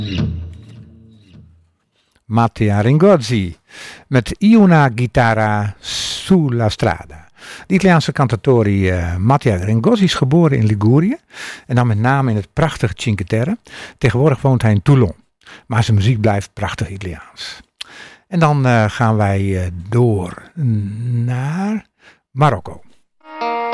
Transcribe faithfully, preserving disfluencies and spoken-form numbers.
Mattia Ringozzi met Una Chitarra sulla Strada. De Italiaanse cantautore uh, Mattia Ringozzi is geboren in Ligurië en dan met name in het prachtige Cinque Terre. Tegenwoordig woont hij in Toulon, maar zijn muziek blijft prachtig Italiaans. En dan uh, gaan wij uh, door naar Marokko.